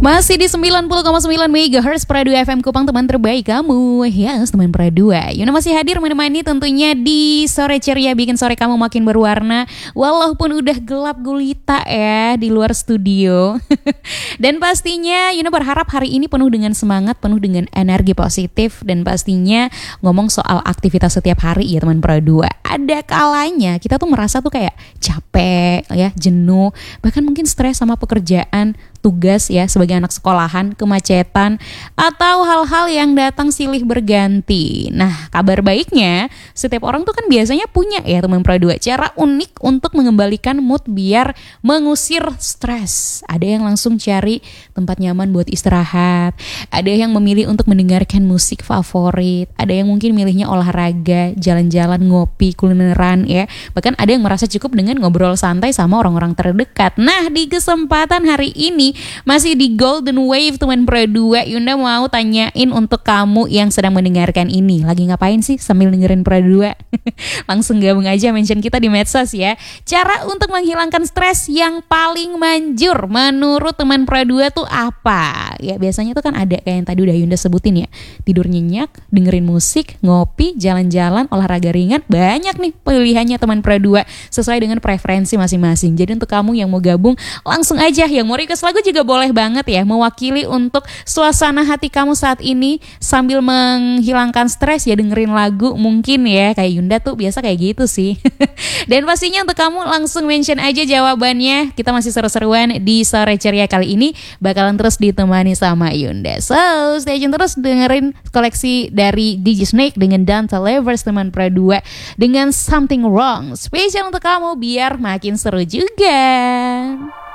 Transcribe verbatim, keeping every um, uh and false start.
Masih di sembilan puluh koma sembilan megahertz Pro dua F M Kupang, teman terbaik kamu. Yes, teman Pro dua. Yuna masih hadir menemani tentunya di sore ceria, bikin sore kamu makin berwarna walaupun udah gelap gulita ya di luar studio. Dan pastinya Yuna berharap hari ini penuh dengan semangat, penuh dengan energi positif, dan pastinya ngomong soal aktivitas setiap hari ya teman Pro dua. Ada kalanya kita tuh merasa tuh kayak capek ya, jenuh, bahkan mungkin stres sama pekerjaan, tugas ya sebagai anak sekolahan, kemacetan, atau hal-hal yang datang silih berganti. Nah, kabar baiknya setiap orang tuh kan biasanya punya ya teman Pro dua cara unik untuk mengembalikan mood biar mengusir stres. Ada yang langsung cari tempat nyaman buat istirahat, ada yang memilih untuk mendengarkan musik favorit, ada yang mungkin milihnya olahraga, jalan-jalan, ngopi, kulineran ya. Bahkan ada yang merasa cukup dengan ngobrol santai sama orang-orang terdekat. Nah, di kesempatan hari ini masih di Golden Wave teman Pro dua, Yunda mau tanyain untuk kamu yang sedang mendengarkan ini, lagi ngapain sih sambil dengerin Pro dua? Langsung gabung aja, mention kita di medsos ya. Cara untuk menghilangkan stres yang paling manjur menurut teman Pro dua tuh apa? Ya biasanya tuh kan ada kayak yang tadi udah Yunda sebutin ya, tidur nyenyak, dengerin musik, ngopi, jalan-jalan, olahraga ringan. Banyak nih pilihannya teman Pro dua sesuai dengan preferensi masing-masing. Jadi untuk kamu yang mau gabung langsung aja, yang mau request lagu juga boleh banget ya, mewakili untuk suasana hati kamu saat ini sambil menghilangkan stres ya, dengerin lagu mungkin ya, kayak Yunda tuh biasa kayak gitu sih. Dan pastinya untuk kamu langsung mention aja jawabannya. Kita masih seru-seruan di sore ceria kali ini, bakalan terus ditemani sama Yunda. So stay tune terus dengerin koleksi dari D J Snake dengan Dante Lovers teman Pro dua dengan Something Wrong, spesial untuk kamu biar makin seru juga.